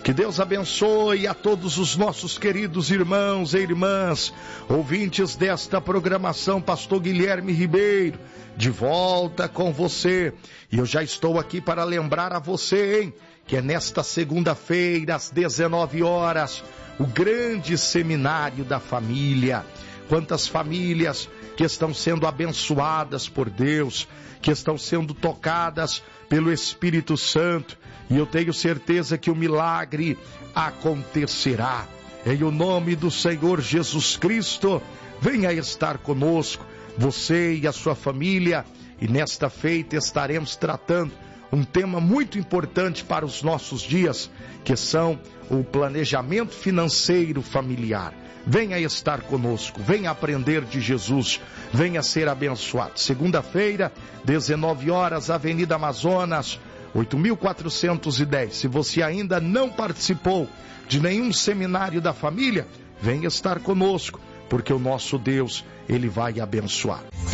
Que Deus abençoe a todos os nossos queridos irmãos e irmãs, ouvintes desta programação. Pastor Guilherme Ribeiro, de volta com você. E eu já estou aqui para lembrar a você, hein, que é nesta segunda-feira, às 19 horas, o grande seminário da família. Quantas famílias que estão sendo abençoadas por Deus, que estão sendo tocadas pelo Espírito Santo, e eu tenho certeza que o milagre acontecerá. Em o nome do Senhor Jesus Cristo, venha estar conosco, você e a sua família, e nesta feita estaremos tratando um tema muito importante para os nossos dias, que são o planejamento financeiro familiar. Venha estar conosco, venha aprender de Jesus, venha ser abençoado. Segunda-feira, 19 horas, Avenida Amazonas, 8.410. Se você ainda não participou de nenhum seminário da família, venha estar conosco, porque o nosso Deus, Ele vai abençoar.